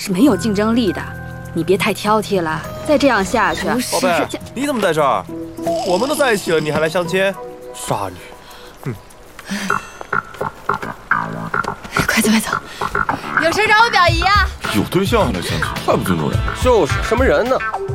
是没有竞争力的。你别太挑剔了，再这样下去， 宝贝，你怎么在这儿？我们都在一起了，你还来相亲？傻女！ 快走快走！ 有谁找我表姨啊？ 有对象还来相亲，太不尊重人了。 就是什么人呢？